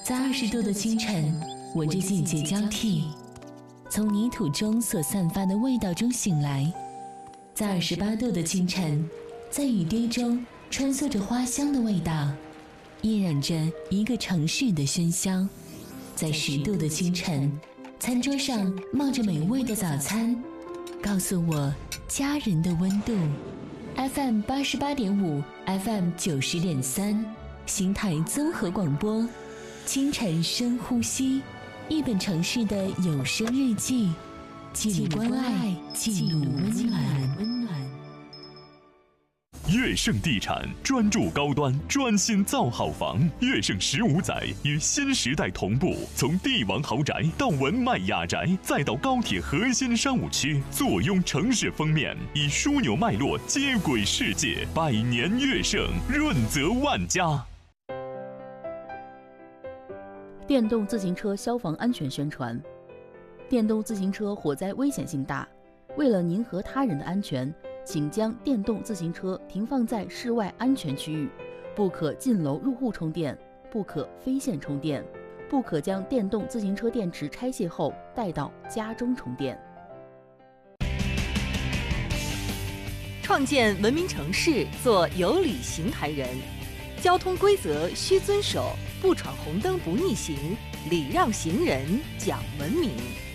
在20度的清晨，闻着季节交替，从泥土中所散发的味道中醒来；在28度的清晨，在雨滴中穿梭着花香的味道，依染着一个城市的喧嚣；在10度的清晨，餐桌上冒着美味的早餐，告诉我家人的温度。FM 88.5 FM 90.3，新台综合广播，清晨深呼吸，一本城市的有声日记，记录关爱，记录温暖。 悦盛地产专注高端，专心造好房。悦盛15载与新时代同步，从帝王豪宅到文迈雅宅，再到高铁核心商务区，坐拥城市封面，以枢纽脉络接轨世界。100年悦盛，润泽万家。 电动自行车消防安全宣传：电动自行车火灾危险性大，为了您和他人的安全，请将电动自行车停放在室外安全区域，不可进楼入户充电，不可非线充电，不可将电动自行车电池拆卸后带到家中充电。 创建文明城市，做有礼行台人，交通规则需遵守，不闯红灯不逆行，礼让行人，讲文明。